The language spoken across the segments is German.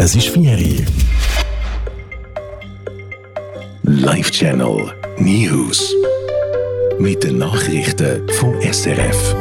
Es ist Ferien. Live-Channel News. Mit den Nachrichten vom SRF.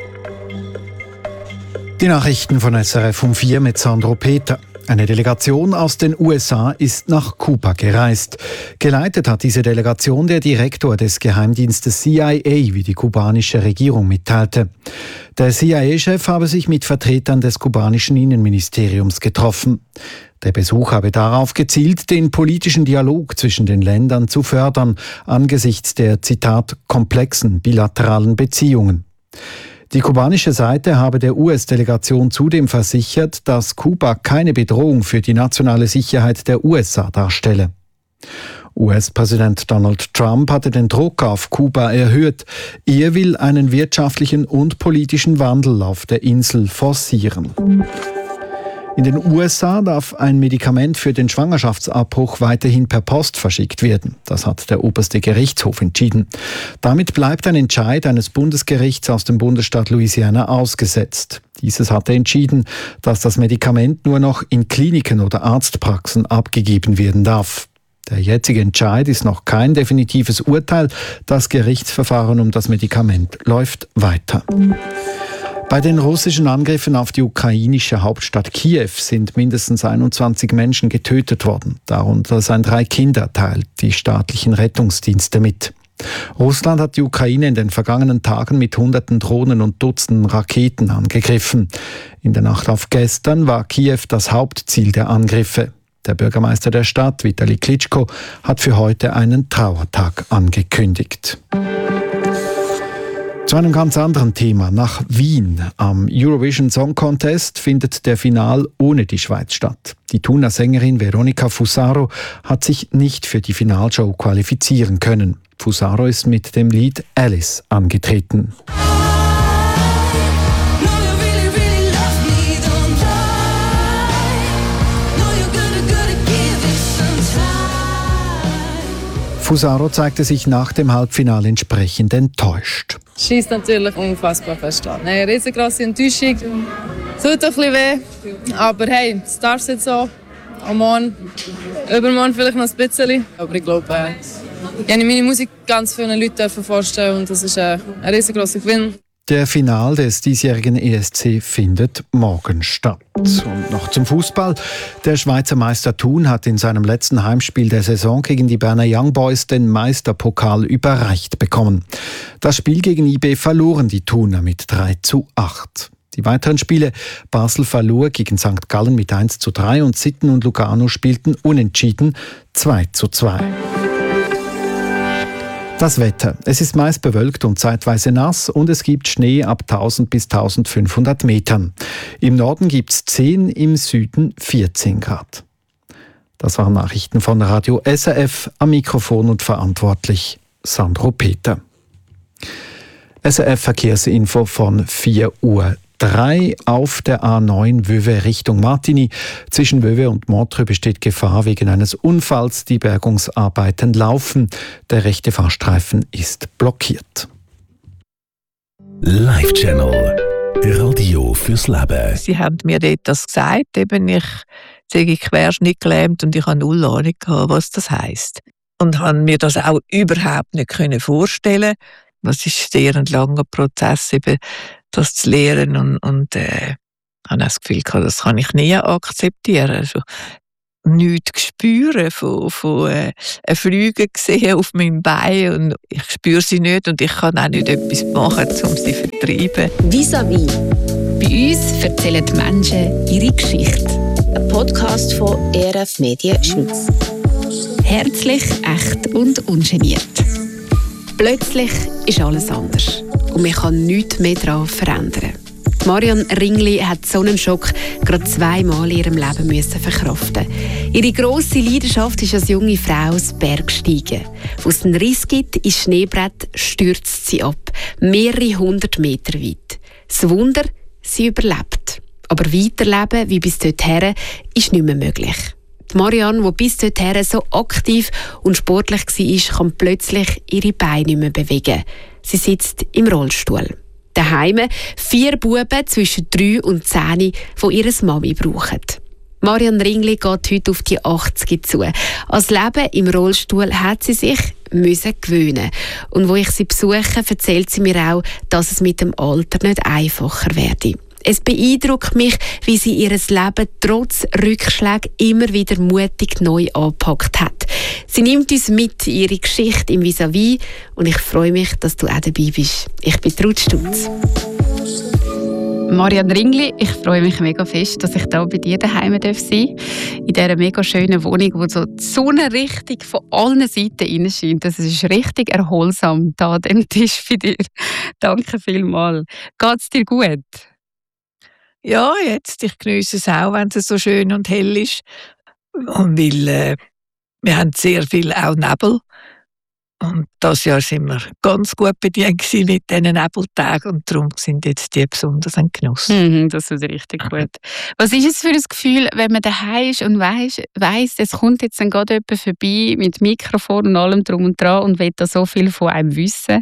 Die Nachrichten von SRF um 4 mit Sandro Peter. Eine Delegation aus den USA ist nach Kuba gereist. Geleitet hat diese Delegation der Direktor des Geheimdienstes CIA, wie die kubanische Regierung mitteilte. Der CIA-Chef habe sich mit Vertretern des kubanischen Innenministeriums getroffen. Der Besuch habe darauf gezielt, den politischen Dialog zwischen den Ländern zu fördern, angesichts der, Zitat, komplexen bilateralen Beziehungen. Die kubanische Seite habe der US-Delegation zudem versichert, dass Kuba keine Bedrohung für die nationale Sicherheit der USA darstelle. US-Präsident Donald Trump hatte den Druck auf Kuba erhöht. Er will einen wirtschaftlichen und politischen Wandel auf der Insel forcieren. In den USA darf ein Medikament für den Schwangerschaftsabbruch weiterhin per Post verschickt werden. Das hat der oberste Gerichtshof entschieden. Damit bleibt ein Entscheid eines Bundesgerichts aus dem Bundesstaat Louisiana ausgesetzt. Dieses hatte entschieden, dass das Medikament nur noch in Kliniken oder Arztpraxen abgegeben werden darf. Der jetzige Entscheid ist noch kein definitives Urteil. Das Gerichtsverfahren um das Medikament läuft weiter. Bei den russischen Angriffen auf die ukrainische Hauptstadt Kiew sind mindestens 21 Menschen getötet worden. Darunter seien 3 Kinder, teilt die staatlichen Rettungsdienste mit. Russland hat die Ukraine in den vergangenen Tagen mit Hunderten Drohnen und Dutzenden Raketen angegriffen. In der Nacht auf gestern war Kiew das Hauptziel der Angriffe. Der Bürgermeister der Stadt, Vitali Klitschko, hat für heute einen Trauertag angekündigt. Zu einem ganz anderen Thema, nach Wien. Am Eurovision Song Contest findet der Final ohne die Schweiz statt. Die Thuner Sängerin Veronica Fusaro hat sich nicht für die Finalshow qualifizieren können. Fusaro ist mit dem Lied Alice angetreten. Fusaro zeigte sich nach dem Halbfinale entsprechend enttäuscht. Schießt natürlich unfassbar fest an. Eine riesengroße Enttäuschung. Tut ein bisschen weh. Aber hey, es darf jetzt so. Am Morgen, übermorgen vielleicht noch ein bisschen. Aber ich glaube, ich habe meine Musik ganz vielen Leuten vorstellen und das ist ein riesengroßer Gewinn. Der Final des diesjährigen ESC findet morgen statt. Und noch zum Fußball. Der Schweizer Meister Thun hat in seinem letzten Heimspiel der Saison gegen die Berner Young Boys den Meisterpokal überreicht bekommen. Das Spiel gegen IB verloren die Thuner mit 3:8. Die weiteren Spiele: Basel verlor gegen St. Gallen mit 1:3 und Sitten und Lugano spielten unentschieden 2:2. Das Wetter. Es ist meist bewölkt und zeitweise nass und es gibt Schnee ab 1000 bis 1500 Metern. Im Norden gibt es 10, im Süden 14 Grad. Das waren Nachrichten von Radio SRF. Am Mikrofon und verantwortlich Sandro Peter. SRF Verkehrsinfo von 4:03 Uhr. Auf der A9 Wöwe Richtung Martigny. Zwischen Wöwe und Montreux besteht Gefahr wegen eines Unfalls. Die Bergungsarbeiten laufen. Der rechte Fahrstreifen ist blockiert. Live-Channel. Radio fürs Leben. Sie haben mir das gesagt, eben ich sei querschnittgelähmt und ich habe null Ahnung, was das heisst. Und habe mir das auch überhaupt nicht vorstellen. Das ist sehr ein langer Prozess, eben das zu lernen und habe das Gefühl gehabt, das kann ich nie akzeptieren. Also, nichts spüren von Flüge gesehen auf meinem Bein und ich spüre sie nicht und ich kann auch nicht etwas machen, um sie zu vertreiben. Vis-à-vis. Bei uns erzählen die Menschen ihre Geschichte. Ein Podcast von ERF Medien Schweiz. Herzlich, echt und ungeniert. Plötzlich ist alles anders und man kann nichts mehr daran verändern. Marianne Ringli hat so einen Schock gerade 2-mal in ihrem Leben müssen verkraften. Ihre grosse Leidenschaft ist als junge Frau das Bergsteigen. Wo es einen Riss gibt, ins Schneebrett stürzt sie ab, mehrere 100 Meter weit. Das Wunder, sie überlebt. Aber weiterleben wie bis dorthin ist nicht mehr möglich. Die Marianne, die bis dorthin so aktiv und sportlich war, kann plötzlich ihre Beine nicht mehr bewegen. Sie sitzt im Rollstuhl. Daheim 4 Buben zwischen 3 und 10, die ihre Mami brauchen. Marianne Ringli geht heute auf die 80 zu. Als Leben im Rollstuhl hat sie sich gewöhnen. Und wo ich sie besuche, erzählt sie mir auch, dass es mit dem Alter nicht einfacher werde. Es beeindruckt mich, wie sie ihr Leben trotz Rückschlägen immer wieder mutig neu angepackt hat. Sie nimmt uns mit in ihre Geschichte im Vis-à-vis und ich freue mich, dass du auch dabei bist. Ich bin Ruth Stutz. Marianne Ringli, ich freue mich mega fest, dass ich hier bei dir daheim sein darf. In dieser mega schönen Wohnung, wo so die Sonne richtig von allen Seiten reinscheint. Das ist richtig erholsam, hier an diesem Tisch bei dir. Danke vielmals. Geht es dir gut? Ja, jetzt. Ich geniesse es auch, wenn es so schön und hell ist. Und weil wir haben sehr viel auch Nebel. Und dieses Jahr sind wir ganz gut bedient mit diesen Nebeltagen und darum sind jetzt die besonders ein Genuss. Das ist richtig gut. Was ist es für ein Gefühl, wenn man daheim ist und weiss, es kommt jetzt dann gerade jemand vorbei mit Mikrofon und allem drum und dran und will da so viel von einem wissen?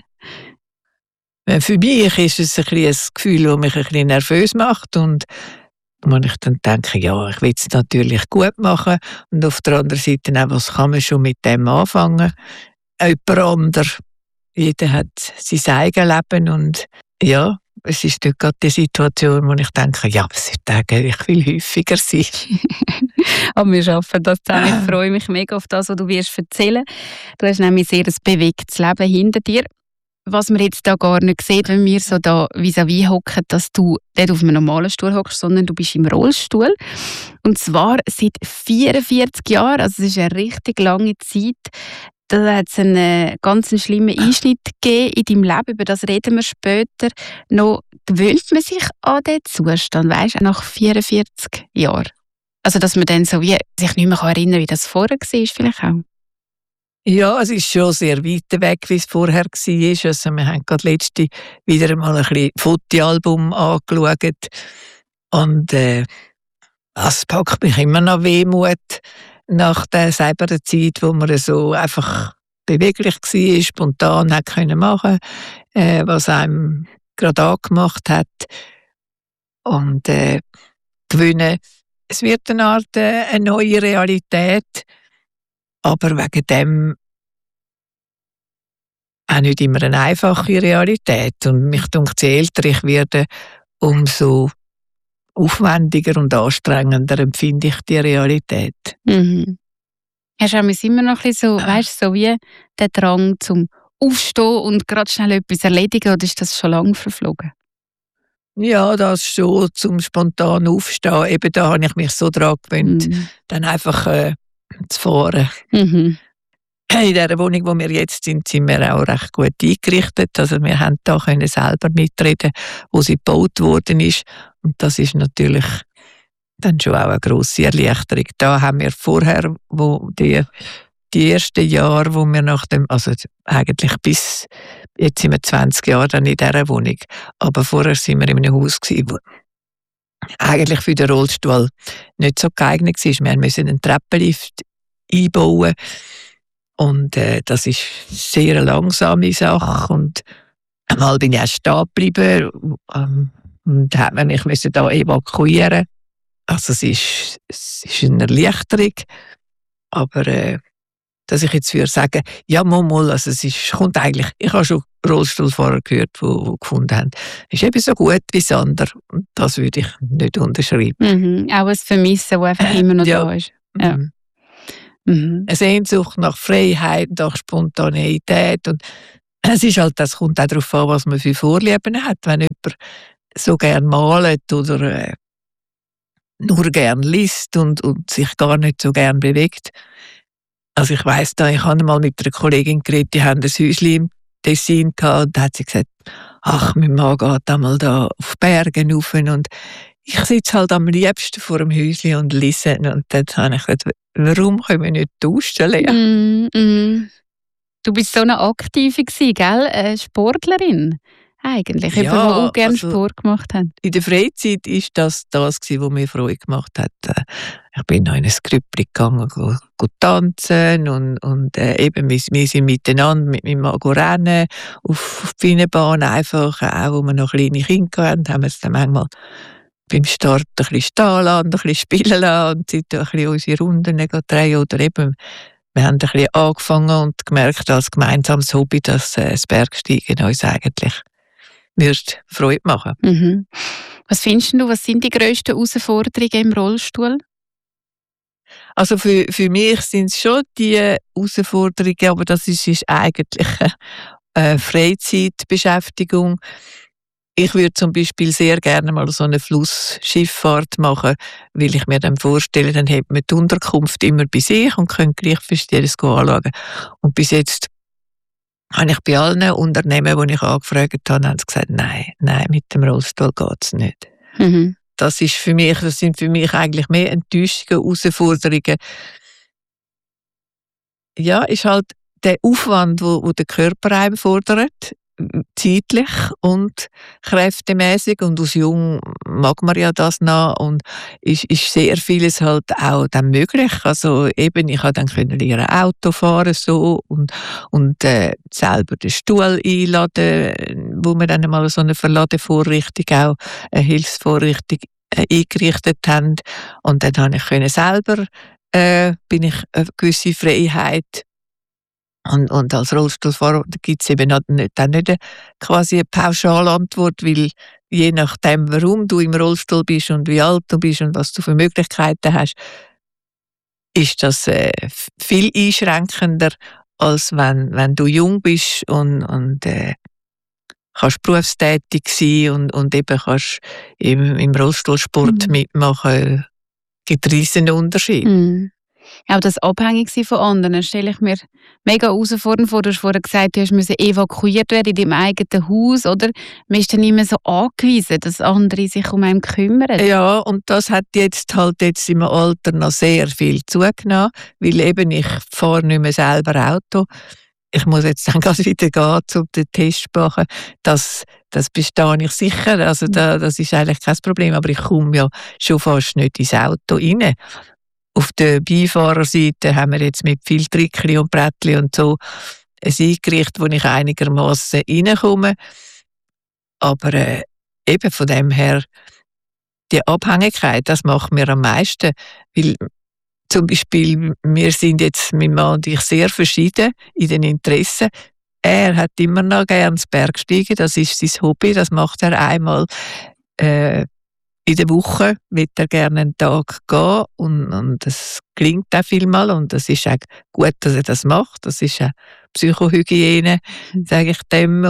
Für mich ist es ein Gefühl, das mich ein bisschen nervös macht und wo ich dann denke, ja, ich will es natürlich gut machen und auf der anderen Seite auch, was kann man schon mit dem anfangen? Jemand anderes. Jeder hat sein eigenes Leben und ja, es ist dort gerade die Situation, wo ich denke, ja, es sollte eigentlich viel häufiger sein. Aber wir schaffen das zusammen. Ich freue mich mega auf das, was du wirst erzählen. Du hast nämlich sehr ein bewegtes Leben hinter dir. Was man jetzt da gar nicht sieht, wenn wir so da vis-à-vis hocken, dass du nicht auf einem normalen Stuhl hockst, sondern du bist im Rollstuhl. Und zwar seit 44 Jahren, also es ist eine richtig lange Zeit. Da hat es einen ganz schlimmen Einschnitt gegeben in deinem Leben, über das reden wir später noch. Gewöhnt man sich an diesen Zustand, weisst du, nach 44 Jahren? Also, dass man dann so wie sich nicht mehr erinnern kann, wie das vorher war, vielleicht auch? Ja, es ist schon sehr weit weg, wie es vorher war. Also, wir haben gerade letzte wieder einmal ein bisschen Fotoalbum angeschaut. Und es packt mich immer noch Wehmut nach der selben Zeit, wo man so einfach beweglich war, spontan hat können machen, was einem gerade angemacht hat. Und gewinnen, es wird eine Art eine neue Realität, aber wegen dem auch nicht immer eine einfache Realität. Und mich denkt, je älter ich werde, umso aufwendiger und anstrengender empfinde ich die Realität. Hast du immer noch ein bisschen so, weißt, so wie der Drang zum Aufstehen und gerade schnell etwas erledigen, oder ist das schon lange verflogen? Ja, das schon, zum spontan Aufstehen. Eben da habe ich mich so daran gewöhnt, dann einfach zu fahren. In der Wohnung, wo wir jetzt sind wir auch recht gut eingerichtet. Also wir haben da können selber mitreden, wo sie gebaut worden ist. Und das ist natürlich dann schon auch eine grosse Erleichterung. Da haben wir vorher, wo die ersten Jahre, wo wir nach dem, also eigentlich bis jetzt sind wir 20 Jahre dann in dieser Wohnung. Aber vorher sind wir in einem Haus gewesen, wo eigentlich für den Rollstuhl nicht so geeignet war. Wir mussten einen Treppenlift einbauen. Und das ist eine sehr langsame Sache. Und einmal bin ich auch stehen geblieben und ich musste da evakuieren. Also es ist eine Erleichterung. Aber dass ich jetzt würde sagen, ja, mal, also kommt eigentlich, ich habe schon Rollstuhlfahrer gehört, die gefunden haben, es ist eben so gut wie das andere. Und das würde ich nicht unterschreiben. Auch ein Vermissen, das einfach immer noch da ist. Ja. Eine Sehnsucht nach Freiheit, nach Spontaneität. Und es ist halt, das kommt auch darauf an, was man für Vorlieben hat. Wenn jemand so gern malt oder nur gern liest und sich gar nicht so gern bewegt. Also ich weiss da, ich habe mal mit einer Kollegin geredet, die haben ein Häuschen im Tessin gehabt, und da hat sie gesagt, ach, mein Mann geht einmal da auf Bergen rauf und ich sitze halt am liebsten vor dem Häuschen und lese. Und dann habe ich gesagt, warum können wir nicht tauschen lernen? Du bist so eine Aktive gewesen, gell? Sportlerin eigentlich, die auch gerne Sport gemacht hat. In der Freizeit war das gewesen, was mir Freude gemacht hat. Ich bin noch in ein Grüppli gegangen, go tanzen und eben wir sind miteinander mit meinem Mann rennen, auf die Bienenbahn einfach, auch wo wir noch kleine Kinder hatten, haben wir es dann manchmal beim Start ein bisschen stehen lassen, ein bisschen spielen lassen und ein bisschen unsere Runden drehen oder eben wir haben ein bisschen angefangen und gemerkt als gemeinsames Hobby, dass das Bergsteigen uns eigentlich Freude machen. Mhm. Was findest du, was sind die grössten Herausforderungen im Rollstuhl? Also für mich sind es schon die Herausforderungen, aber das ist eigentlich eine Freizeitbeschäftigung. Ich würde zum Beispiel sehr gerne mal so eine Flussschifffahrt machen, weil ich mir dann vorstelle, dann hat man die Unterkunft immer bei sich und kann gleich Verschiedenes anschauen. Und bis jetzt habe ich bei allen Unternehmen, die ich angefragt habe, haben sie gesagt, nein, mit dem Rollstuhl geht es nicht. Mhm. Das sind für mich eigentlich mehr Enttäuschungen, Herausforderungen. Ja, ist halt der Aufwand, wo der Körper einem fordert, zeitlich und kräftemäßig, und als Jung mag man ja das noch und ist sehr vieles halt auch dann möglich. Also eben, ich konnte dann lernen Auto fahren so und selber den Stuhl einladen, wo wir dann mal so eine Verladevorrichtung, auch eine Hilfsvorrichtung eingerichtet haben, und dann habe ich selber bin ich eine gewisse Freiheit. Und als Rollstuhlfahrer gibt es eben nicht quasi eine Pauschalantwort, weil je nachdem, warum du im Rollstuhl bist und wie alt du bist und was du für Möglichkeiten hast, ist das viel einschränkender, als wenn du jung bist und kannst berufstätig sein und eben kannst im Rollstuhlsport mitmachen. Gibt riesen Unterschied. Mhm. Auch das Abhängigsein von anderen stelle ich mir mega herausfordernd vor. Du hast vorhin gesagt, du musst evakuiert werden in deinem eigenen Haus, oder? Man ist dann nicht mehr so angewiesen, dass andere sich um einen kümmern. Ja, und das hat jetzt im Alter noch sehr viel zugenommen, weil eben ich fahre nicht mehr selber Auto. Ich muss jetzt dann gerade wieder gehen, um den Test zu machen. Das bestehe ich sicher. Also das ist eigentlich kein Problem, aber ich komme ja schon fast nicht ins Auto rein. Auf der Beifahrerseite haben wir jetzt mit viel Trickli und Brettli und so ein eingerichtet, wo ich einigermaßen reinkomme. Aber eben von dem her, die Abhängigkeit, das macht mir am meisten. Weil zum Beispiel, wir sind jetzt, mein Mann und ich, sehr verschieden in den Interessen. Er hat immer noch gerne das Bergsteigen, das ist sein Hobby, das macht er einmal in der Woche, will er gerne einen Tag gehen und das gelingt auch vielmal und das ist auch gut, dass er das macht. Das ist auch Psychohygiene, sage ich dem.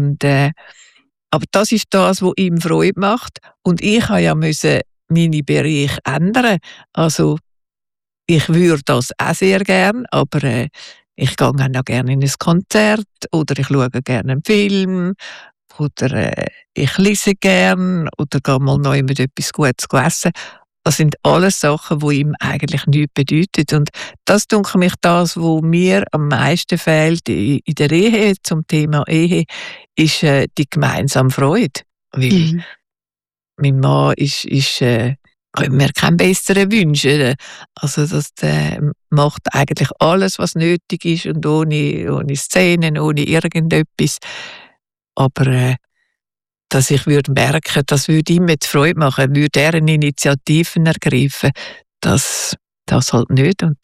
Aber das ist das, was ihm Freude macht. Und ich musste ja meine Bereiche ändern. Also ich würde das auch sehr gerne, aber ich gehe auch noch gerne in ein Konzert oder ich schaue gerne einen Film. Oder ich lese gern oder gehe mal neu mit etwas Gutes essen. Das sind alles Sachen, die ihm eigentlich nichts bedeuten. Und das denke mich, das, was mir am meisten fehlt in der Ehe, zum Thema Ehe, ist die gemeinsame Freude. Weil mein Mann kann mir keinen besseren wünschen. Also das macht eigentlich alles, was nötig ist und ohne Szenen, ohne irgendetwas. Aber dass ich würde merken, das würde ihm jetzt Freude machen, würde er eine Initiativen ergreifen, das halt nicht. Und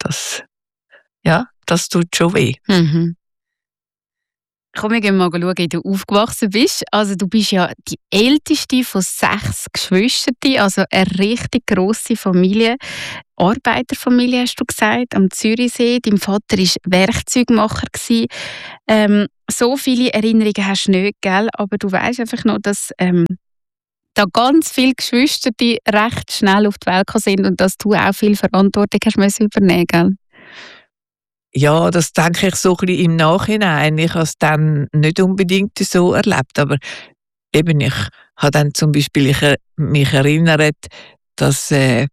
das tut schon weh. Mhm. Komm, wir gehen mal schauen, wie du aufgewachsen bist. Also du bist ja die älteste von 6 Geschwistern, also eine richtig grosse Familie. Arbeiterfamilie, hast du gesagt, am Zürichsee. Dein Vater war Werkzeugmacher. So viele Erinnerungen hast du nicht, gell? Aber du weißt einfach noch, dass da ganz viele Geschwister die recht schnell auf die Welt sind und dass du auch viel Verantwortung hast übernehmen, gell? Ja, das denke ich so ein bisschen im Nachhinein. Ich habe es dann nicht unbedingt so erlebt, aber eben, ich habe dann zum Beispiel mich erinnert, dass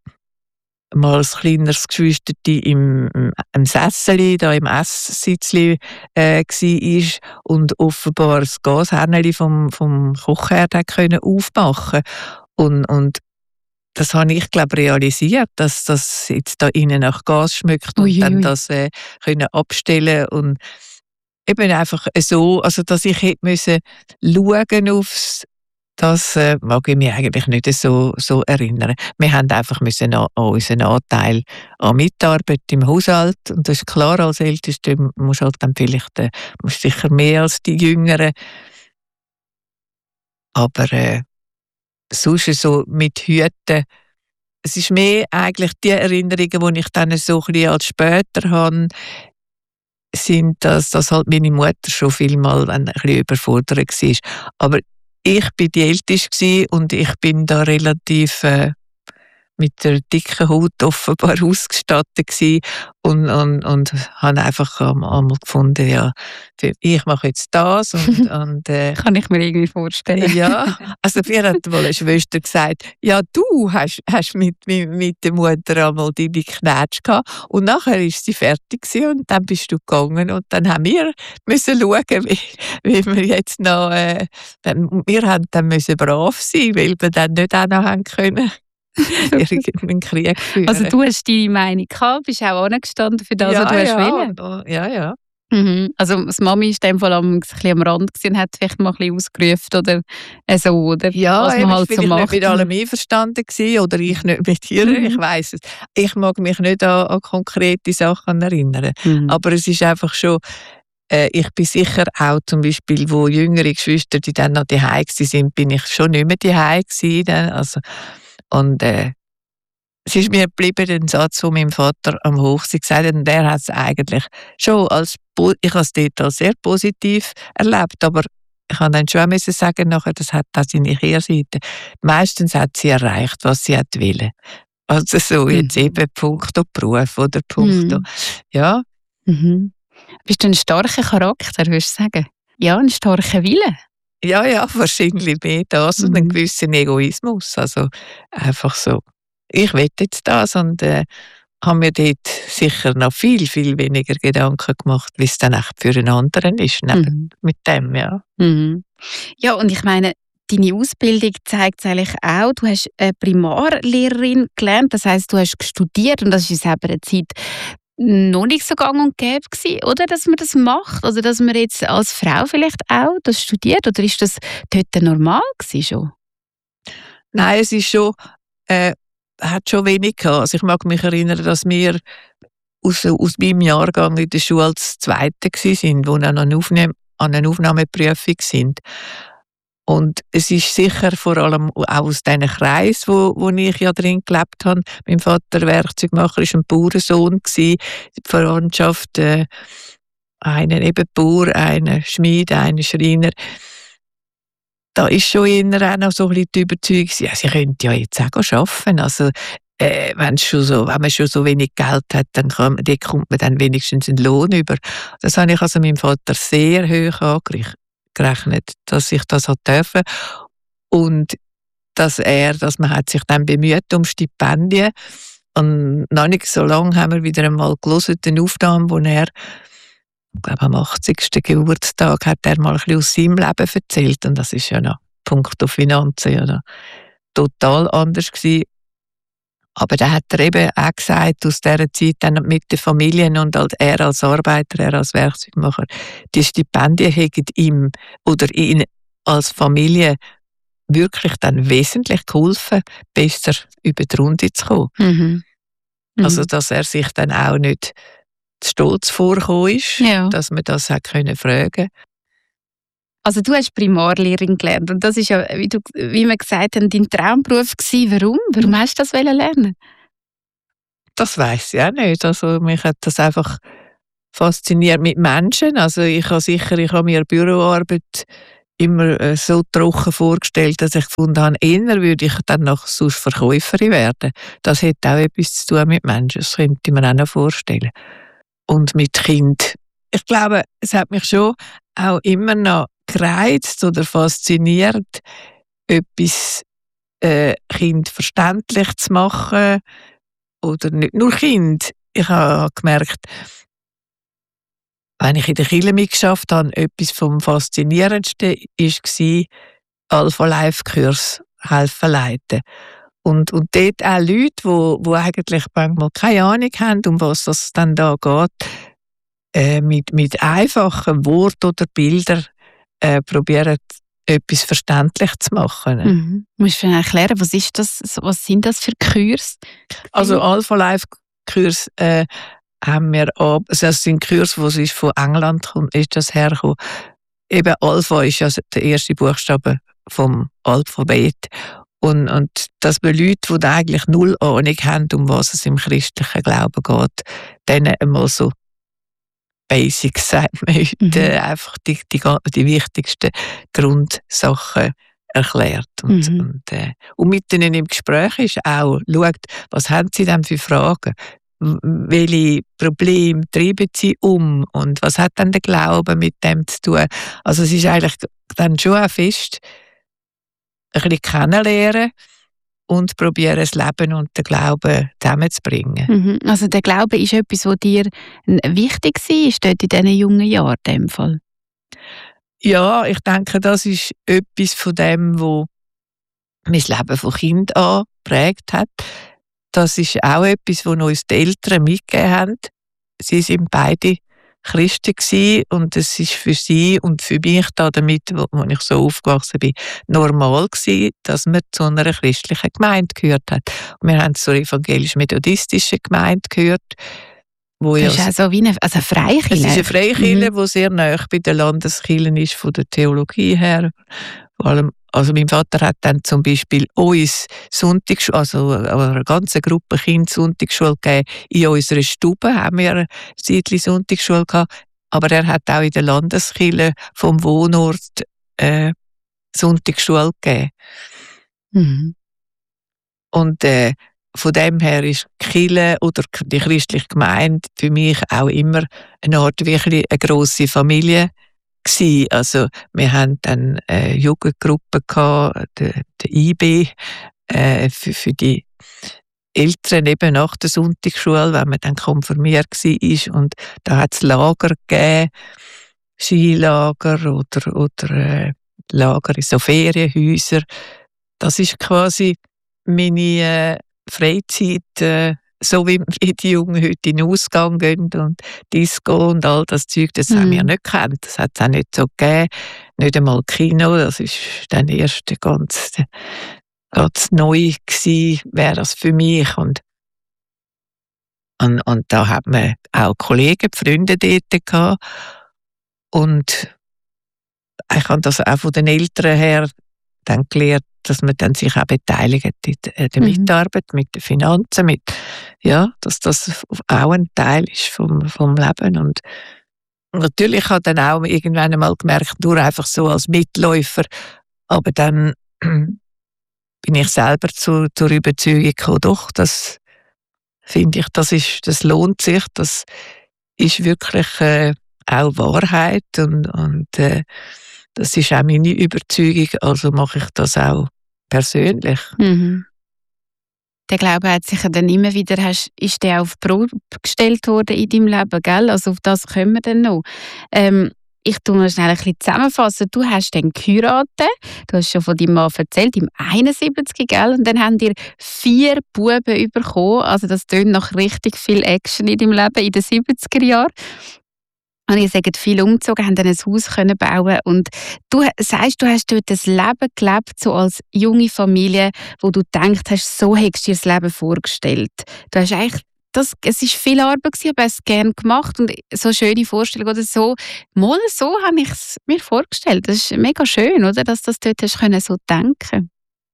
mal ein kleineres Geschwisterchen im Sesseli, da im Esssitzli war und offenbar das Gashähnchen vom Kochherd können aufmachen. Und das habe ich, glaube realisiert, dass das jetzt da innen nach Gas schmeckt und dann das können abstellen und eben einfach so, also dass ich hätte müssen schauen Das mag ich mich eigentlich nicht so erinnern. Wir haben einfach müssen an unseren Anteil an Mitarbeit im Haushalt. Und das ist klar, als Älteste musst du halt dann vielleicht musst sicher mehr als die Jüngeren. Aber sonst so mit Hüten, es ist mehr eigentlich die Erinnerungen, die ich dann so ein bisschen als später habe, sind, dass halt meine Mutter schon vielmal ein bisschen überfordert war. Aber ich war die Älteste und ich bin da relativ mit der dicken Haut offenbar ausgestattet gewesen und habe einfach einmal gefunden, ja, ich mache jetzt das und Kann ich mir irgendwie vorstellen. ja, also mir hat mal eine Schwester gesagt, ja, du hast mit der Mutter einmal deine Knätsch gehabt und nachher ist sie fertig gewesen und dann bist du gegangen und dann haben wir müssen schauen, wie wir jetzt noch, wir haben dann müssen brav sein, weil wir dann nicht auch noch haben können. Irgendeinen Krieg führen. Also du hast deine Meinung gehabt, bist auch angestanden für das, was du hast wollen. Ja. Mhm. Also das Mami war in dem Fall ein bisschen am Rand und hat vielleicht mal ein bisschen ausgerufen oder so, oder ja, was man halt so macht. Nicht mit allem einverstanden gewesen, oder ich nicht mit ihr, ich weiss es. Ich mag mich nicht an konkrete Sachen erinnern, aber es ist einfach schon, ich bin sicher auch zum Beispiel, wo jüngere Geschwister, die dann noch daheim waren, bin ich schon nicht mehr daheim gewesen, also. Und es ist mir geblieben, den Satz von meinem Vater am Hochsee gesagt hat, und der hat es eigentlich schon ich habe es dort als sehr positiv erlebt, aber ich kann dann schon auch sagen, nachher, das hat auch seine Kehrseite. Meistens hat sie erreicht, was sie wollte. Also so jetzt eben punkto Beruf oder punkto, ja. Bist du ein starker Charakter, würdest du sagen? Ja, ein starker Wille. Ja, wahrscheinlich mehr das und einen gewissen Egoismus. Also einfach so, ich will jetzt das und habe mir dort sicher noch viel, viel weniger Gedanken gemacht, wie es dann echt für einen anderen ist, mit dem, ja. Ja, und ich meine, deine Ausbildung zeigt es eigentlich auch, du hast eine Primarlehrerin gelernt, das heisst, du hast studiert und das ist in selber Zeit noch nicht so gang und gäbe gewesen, oder, dass man das macht? Also, dass man jetzt als Frau vielleicht auch das studiert? Oder ist das dort normal gewesen schon? Nein, es ist schon, hat schon wenig gehabt. Also ich mag mich erinnern, dass wir aus meinem Jahrgang in der Schule als Zweite waren, die an einer Aufnahmeprüfung sind. Und es ist sicher vor allem auch aus diesen Kreis, wo ich ja drin gelebt habe. Mein Vater Werkzeugmacher war ein Bauernsohn, die Verwandtschaft, einer eben Bauer, einer Schmied, einer Schreiner. Da ist schon eher auch noch so ein bisschen die Überzeugung, ja, sie könnte ja jetzt auch arbeiten. Also, wenn man schon so wenig Geld hat, dann kommt man dann wenigstens einen Lohn über. Das habe ich also meinem Vater sehr hoch angerechnet, dass ich das dürfen. Und dass man hat sich dann bemüht um Stipendien. Und noch nicht so lange haben wir wieder einmal gelesen, eine Aufnahme, wo er, ich glaube, am 80. Geburtstag hat er mal ein bisschen aus seinem Leben erzählt. Und das ist ja noch punkto Finanzen ja noch total anders gewesen. Aber da hat er eben auch gesagt, aus dieser Zeit dann mit den Familien und halt er als Arbeiter, er als Werkzeugmacher, die Stipendien hätten ihm oder ihn als Familie wirklich dann wesentlich geholfen, besser über die Runde zu kommen. Also, dass er sich dann auch nicht stolz vorgekommen ist, dass man das hat können fragen. Also du hast Primarlehrerin gelernt und das ist ja, wie wir gesagt haben, dein Traumberuf gewesen. Warum? Warum hast du das lernen? Das weiss ich auch nicht. Also mich hat das einfach fasziniert mit Menschen. Also ich habe mir Büroarbeit immer so trocken vorgestellt, dass ich gefunden habe, eher würde ich dann noch sonst Verkäuferin werden. Das hätte auch etwas zu tun mit Menschen. Das könnte ich mir auch noch vorstellen. Und mit Kind. Ich glaube, es hat mich schon auch immer noch gereizt oder fasziniert, etwas Kind verständlich zu machen. Oder nicht nur Kind. Ich habe gemerkt, wenn ich in der Kirche mitgeschafft habe, etwas vom Faszinierendsten war, Alpha-Life-Kurs helfen leiten. Und dort auch Leute, die eigentlich manchmal keine Ahnung haben, um was es dann da geht, mit einfachen Worten oder Bildern probieren etwas verständlich zu machen. Mhm. Musst du mir erklären, was sind das für Kurs? Also Alpha-Life-Kurs haben wir ab, also das sind Kurse, die von England kommt, ist das hergekommen. Eben Alpha ist ja der erste Buchstabe vom Alphabet. Und dass wir Leute, die eigentlich null Ahnung haben, um was es im christlichen Glauben geht, denen einmal so Basics, sagt man heute, einfach die wichtigsten Grundsachen erklärt. Und mit ihnen im Gespräch ist auch, schaut, was haben sie denn für Fragen? Welche Probleme treiben sie um? Und was hat dann der Glaube mit dem zu tun? Also es ist eigentlich dann schon auch fest, ein bisschen kennenlernen und probieren, das Leben und den Glauben zusammenzubringen. Mhm. Also der Glaube ist etwas, was dir wichtig war, dort in diesen jungen Jahren in dem Fall? Ja, ich denke, das ist etwas von dem, was mein Leben von Kind an geprägt hat. Das ist auch etwas, was uns die Eltern mitgegeben haben. Sie sind beide Christen gewesen, und es ist für sie und für mich damit, wo ich so aufgewachsen bin, normal gewesen, dass man zu einer christlichen Gemeinde gehört hat. Und wir haben zur evangelisch-methodistischen Gemeinde gehört. Das ist auch so wie eine Freikirche. Es ist eine Freikirche, die sehr nahe bei den Landeskirchen ist, von der Theologie her. Vor allem, also mein Vater hat dann zum Beispiel uns Sonntagsschule, also eine ganze Gruppe Kinder Sonntagsschule gegeben. In unserer Stube haben wir eine Zeitli Sonntagsschule gehabt, aber er hat auch in der Landeskirche vom Wohnort Sonntagsschule gegeben. Mhm. Und von dem her ist die Kirche oder die christliche Gemeinde für mich auch immer eine Art wirklich eine grosse Familie gewesen. Also wir haben dann eine Jugendgruppe gehabt, der IB, für die Eltern eben nach der Sonntagsschule, wenn man dann konfirmiert war. Und da hat es Lager gegeben, Skilager oder Lager in so Ferienhäusern. Das ist quasi meine Freizeit, so wie die Jungen heute in den Ausgang gehen und Disco und all das Zeug, das haben wir nicht gekannt. Das hat es auch nicht so gegeben. Nicht einmal Kino, das ist dann erst ganz neu gewesen, wäre das für mich. Und da hat man auch Kollegen, Freunde dort gehabt. Und ich habe das auch von den Eltern her dann gelernt, dass man dann sich auch beteiligt in der Mitarbeit, mit den Finanzen, dass das auch ein Teil ist vom Leben. Und natürlich habe ich dann auch irgendwann einmal gemerkt, nur einfach so als Mitläufer, aber dann bin ich selber zur Überzeugung gekommen, doch, das finde ich, das lohnt sich, das ist wirklich auch Wahrheit und das ist auch meine Überzeugung, also mache ich das auch persönlich. Mhm. Der Glaube hat sich dann immer wieder, ist der auf die Probe gestellt worden in deinem Leben, gell? Also auf das kommen wir dann noch. Ich tue mal schnell ein bisschen zusammenfassen. Du hast dann geheiratet, du hast schon von deinem Mann erzählt, im 71, gell? Und dann haben dir 4 Buben bekommen. Also das tönt nach richtig viel Action in deinem Leben in den 70er Jahren. Und ihr seid viel umgezogen, haben dann ein Haus können bauen. Und du sagst, du hast dort das Leben gelebt, so als junge Familie, wo du gedacht hast, so hättest du dir das Leben vorgestellt. Du hast eigentlich es war viel Arbeit, aber hast es gerne gemacht. Und so eine schöne Vorstellung, oder so, mal so habe ich es mir vorgestellt. Das ist mega schön, oder, dass du das dort hast können, so denken.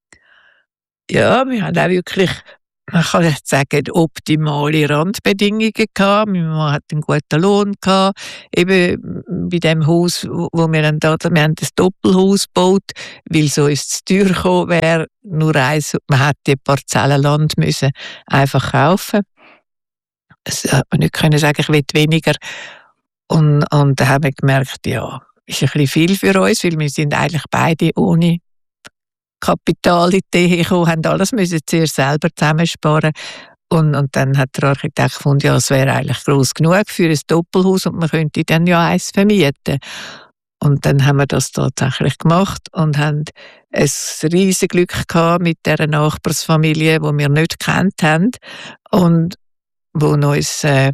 Ja, wir haben auch wirklich, man kann jetzt sagen, optimale Randbedingungen gehabt. Mein Mann hat einen guten Lohn gehabt. Eben bei dem Haus, wo wir dann wir haben das Doppelhaus gebaut, weil es uns zu teuer gekommen wäre. Nur eins, man hätte die Parzellen Land müssen einfach kaufen. Es hat man nicht können sagen, ich will weniger. Und da haben wir gemerkt, ja, ist ein bisschen viel für uns, weil wir sind eigentlich beide ohne Kapital in die Ehe gekommen, haben alles müssen zuerst selber zusammensparen. Und dann hat der Architekt gefunden, ja, es wäre eigentlich gross genug für ein Doppelhaus und man könnte dann ja eins vermieten. Und dann haben wir das tatsächlich gemacht und haben ein riesiges Glück gehabt mit dieser Nachbarsfamilie, die wir nicht gekannt haben und wo uns jemand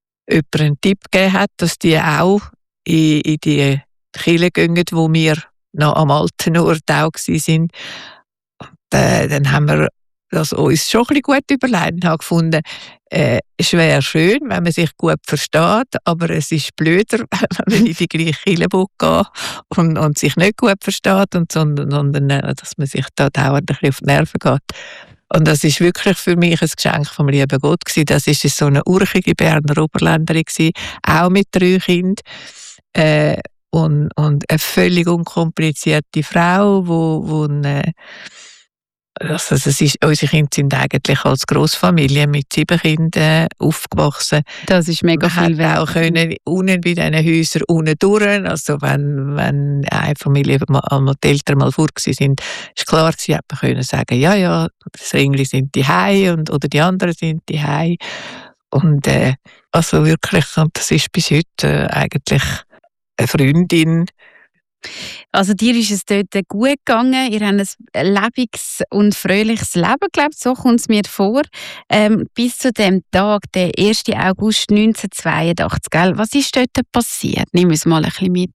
einen Tipp gegeben hat, dass die auch in die Kirche gehen, wo wir noch am alten Ort auch waren. Dann haben wir das uns schon ein bisschen gut überlegt und haben gefunden, es wäre schön, wenn man sich gut versteht, aber es ist blöder, wenn man in die gleiche Kirche geht und sich nicht gut versteht, sondern dass man sich da dauernd ein bisschen auf die Nerven geht. Und das ist wirklich für mich ein Geschenk vom lieben Gott gewesen. Das ist so eine urchige Berner Oberländerin gewesen, auch mit 3 Kindern. Und eine völlig unkomplizierte Frau, wo unsere Kinder sind eigentlich als Grossfamilie mit 7 Kindern aufgewachsen. Das ist mega viel wert. Auch können unten bei diesen Häusern unten durch. Also wenn eine Familie einmal die Eltern mal vor sind, ist klar, sie hätten können sagen, ja, das Ringli sind die Hei oder die anderen sind die Hei. Und also wirklich, und das ist bis heute eigentlich eine Freundin. Also dir ist es dort gut gegangen, ihr habt ein lebendiges und fröhliches Leben, glaube ich, so kommt es mir vor. Bis zu dem Tag, der 1. August 1982, gell? Was ist dort passiert? Nimm uns mal ein bisschen mit.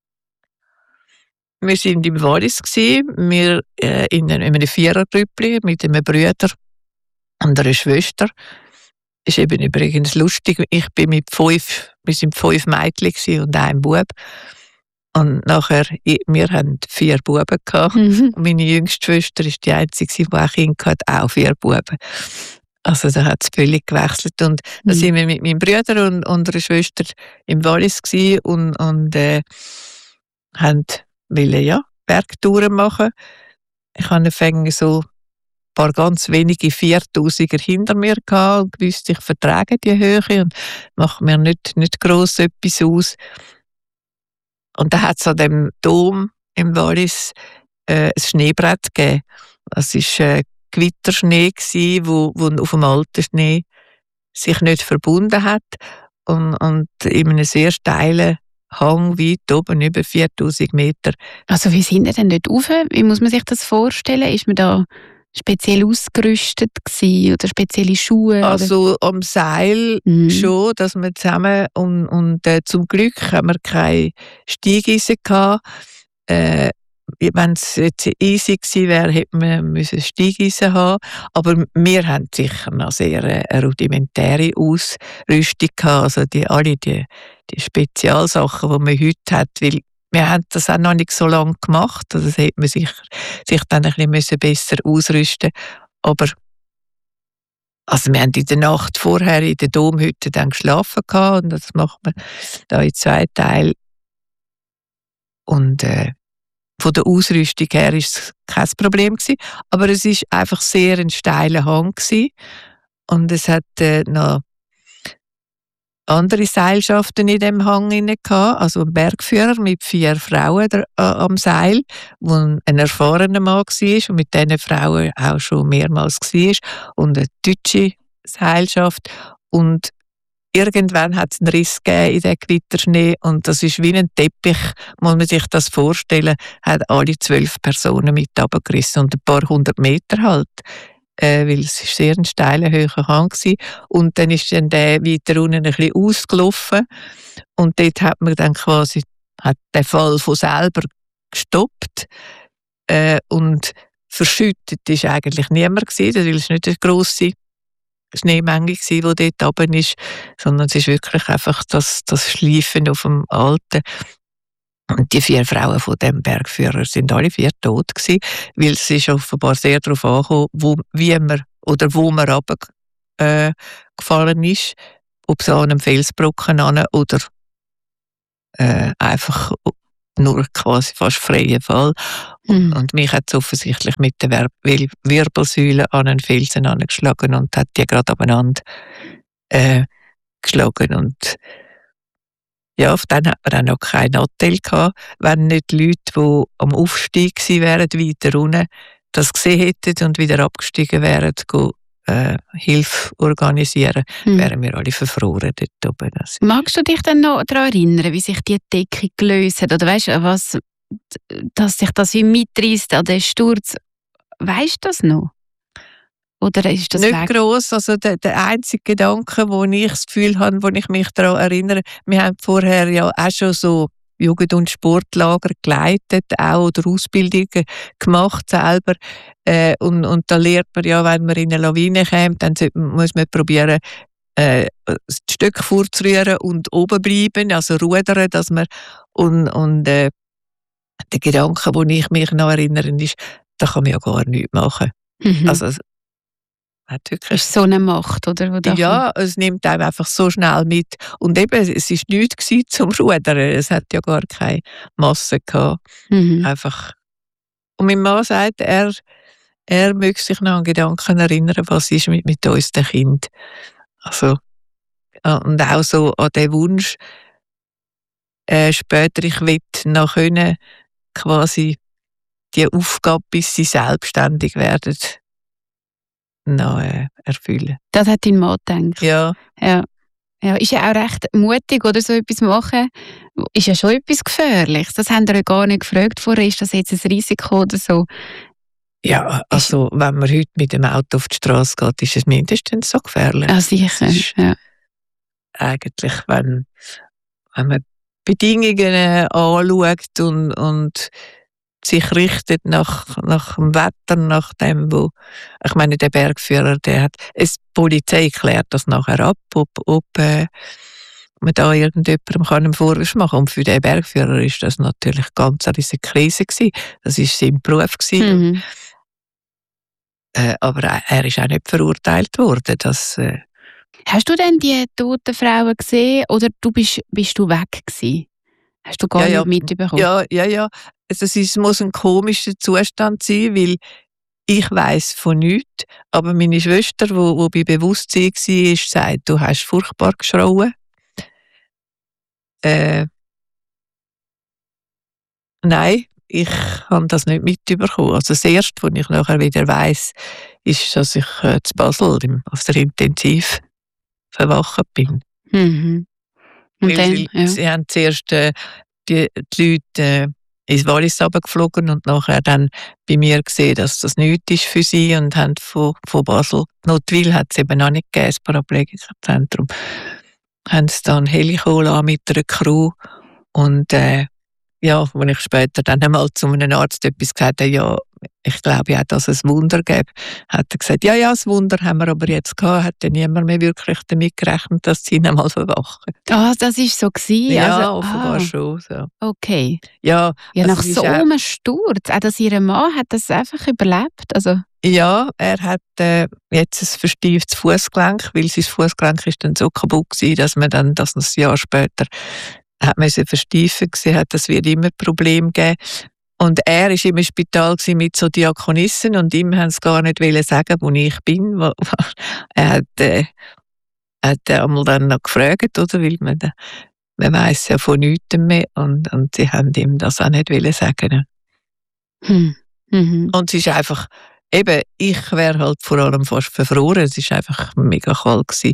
Wir waren im Wallis, wir in einem Vierergrüppli mit einem Bruder und einer Schwester. Ist eben übrigens lustig, wir sind 5 Mädchen und ein Bub. Und nachher, wir hatten 4 Buben gehabt. Und meine jüngste Schwester ist die einzige, die ein Kind hatte, auch 4 Buben. Also da hat es völlig gewechselt. Und da sind wir mit meinem Bruder und einer Schwester im Wallis und wollten Bergtouren machen. Ich hatte so ein paar ganz wenige 4000er hinter mir gehabt und wusste, ich vertrage die Höhe und mache mir nicht gross etwas aus. Und da hat es an dem Dom im Wallis ein Schneebrett gegeben. Das war Gewitterschnee, wo auf dem alten Schnee sich nicht verbunden hat. Und in einem sehr steilen Hang weit oben, über 4000 Meter. Also wie sind ihr denn dort rauf? Wie muss man sich das vorstellen? Ist man da speziell ausgerüstet gewesen, oder spezielle Schuhe? Also am Seil schon, dass wir zusammen und zum Glück haben wir keine Steigeisen gehabt. Wenn es jetzt easy gewesen wäre, hätte man Steigeisen haben. Aber wir haben sicher noch sehr eine rudimentäre Ausrüstung gehabt. Also alle die Spezialsachen, die man heute hat, weil wir haben das auch noch nicht so lange gemacht. Also das hätte man sich dann ein bisschen besser ausrüsten müssen. Aber also wir haben in der Nacht vorher in der Domhütte dann geschlafen gehabt, und das macht man da in 2 Teilen. Und von der Ausrüstung her war es kein Problem gewesen, aber es war einfach sehr ein steiler Hang gewesen. Und es hat noch andere Seilschaften in dem Hang gehabt, also ein Bergführer mit 4 Frauen am Seil, wo ein erfahrener Mann war und mit diesen Frauen auch schon mehrmals war, und eine deutsche Seilschaft. Und irgendwann hat es einen Riss gegeben in diesem Gewitterschnee, und das ist wie ein Teppich, muss man sich das vorstellen, hat alle 12 Personen mit runtergerissen und ein paar 100 Meter halt. Weil es ist sehr ein steiler, hoher Hang war. Und dann ist dann der weiter unten ein bisschen ausgelaufen. Und dort hat man dann quasi den Fall von selber gestoppt. Und verschüttet war eigentlich niemand gewesen, weil es nicht eine grosse Schneemenge war, die dort oben ist, sondern es ist wirklich einfach das Schleifen auf dem Alten. Und die 4 Frauen von dem Bergführer sind alle 4 tot gewesen, weil es ist offenbar sehr darauf angekommen, wo man runtergefallen ist, ob es an einem Felsbrocken an oder einfach nur quasi fast freien Fall. Und mich hat es offensichtlich mit der Wirbelsäule an einen Felsen angeschlagen und hat die gerade abeinander geschlagen. Und ja, dann hat man auch noch kein Hotel gehabt, wenn nicht die Leute, die am Aufstieg gewesen wären, weiter unten, das gesehen hätten und wieder abgestiegen wären, Hilfe organisieren, wären wir alle verfroren dort oben. Also. Magst du dich dann noch daran erinnern, wie sich die Decke gelöst hat? Oder weißt du, dass sich das wie mitreißt an den Sturz? Weißt du das noch? Oder ist das nicht gross. Also der einzige Gedanke, wo ich das Gefühl habe, wo ich mich daran erinnere, wir haben vorher ja auch schon so Jugend- und Sportlager geleitet, auch oder Ausbildungen gemacht selber. Und da lernt man ja, wenn man in eine Lawine kommt, dann muss man probieren, das Stück vorzurühren und oben bleiben, also rudern, dass man und der Gedanke, wo ich mich noch erinnere, ist, da kann man ja gar nichts machen. Also hat wirklich Ist so eine Macht, oder? Ja, es nimmt einem einfach so schnell mit. Und eben, es war nichts zum Rudern. Es hat ja gar keine Masse gehabt. Einfach. Und mein Mann sagt, er möchte sich noch an Gedanken erinnern, was ist mit uns, den Kind. Also, und auch so an den Wunsch, später, ich will noch können, quasi die Aufgabe, bis sie selbstständig werden, noch erfüllen. Das hat dein Mann gedacht? Ja. Ja, ist ja auch recht mutig, oder so etwas machen. Ist ja schon etwas Gefährliches. Das haben wir ja gar nicht gefragt vorher. Ist das jetzt ein Risiko oder so? Ja, also wenn man heute mit dem Auto auf die Straße geht, ist es mindestens so gefährlich. Ah, sicher. Ja. Eigentlich, wenn man Bedingungen anschaut und sich richtet nach dem Wetter, nach dem, wo, ich meine, der Bergführer, die Polizei klärt das nachher ab, ob man da irgendjemandem einen Vorwurf machen kann. Und für den Bergführer ist das natürlich ganz eine riesige Krise gewesen. Das war sein Beruf gewesen. Aber er ist auch nicht verurteilt worden. Hast du denn die toten Frauen gesehen oder bist du weg gewesen? Hast du gar nicht mitbekommen? Ja. Also es muss ein komischer Zustand sein, weil ich weiss von nichts, aber meine Schwester, die bei Bewusstsein war, sagt, du hast furchtbar geschrauen. Nein, ich habe das nicht mitbekommen. Also das Erste, was ich nachher wieder weiss, ist, dass ich zu Basel auf der Intensiv verwacht bin. Und weil sie haben zuerst die Leute ins Wallis runtergeflogen und nachher dann bei mir gesehen, dass das nichts ist für sie und haben von Basel, Notwil hat es eben noch nicht gegeben, das Paraplegikerzentrum, haben sie dann Helikol mit einer Crew und als ich später dann einmal zu einem Arzt etwas gesagt habe, ja, ich glaube ja, dass es Wunder gäbe, hat er gesagt, ja, das Wunder haben wir aber jetzt gehabt, hat dann niemand mehr wirklich damit gerechnet, dass sie ihn einmal verwachen. Ah, das war so gewesen? Ja, also, offenbar schon. So. Okay. Ja, also nach so einem Sturz, auch dass ihr Mann hat das einfach überlebt? Also. Ja, er hat jetzt ein verstieftes Fußgelenk, weil sein Fußgelenk ist dann so kaputt gewesen, dass man dann das ein Jahr später hat müssen versteifen gesehen hat, das wird immer Probleme geben. Und er war im Spital mit so Diakonissen und ihm haben sie gar nicht sagen, wo ich bin. Er hat einmal dann noch gefragt, oder? Weil man weiss ja von nichts mehr und sie haben ihm das auch nicht sagen. Und es ist einfach, eben, ich wäre halt vor allem fast verfroren. Es war einfach mega kalt gewesen.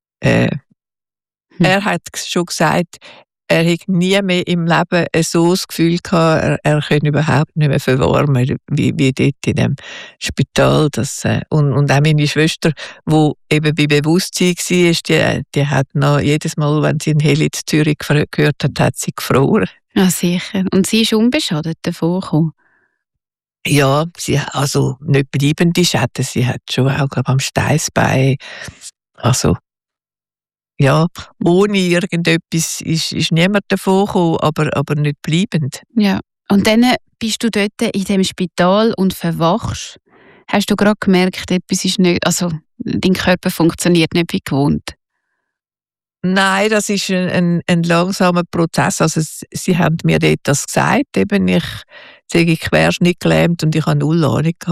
Er hat schon gesagt, er hätte nie mehr im Leben so das Gefühl gehabt, er könne überhaupt nicht mehr verwarmen, wie dort in dem Spital. Und auch meine Schwester, die eben bei Bewusstsein war, die hat noch jedes Mal, wenn sie in Heli zu Zürich gehört hat sie gefroren. Ja, sicher. Und sie ist unbeschadet davon gekommen? Ja, also nicht bleibende Schäden. Sie hat schon auch am Steißbein, also ja, ohne irgendetwas ist niemand davon gekommen, aber nicht bleibend. Ja, und dann bist du dort in dem Spital und verwachst. Hast du gerade gemerkt, etwas ist nicht, also dein Körper funktioniert nicht wie gewohnt? Nein, das ist ein langsamer Prozess. Also sie haben mir dort das gesagt, eben ich sei querschnittgelähmt und ich habe null Ahnung gehabt.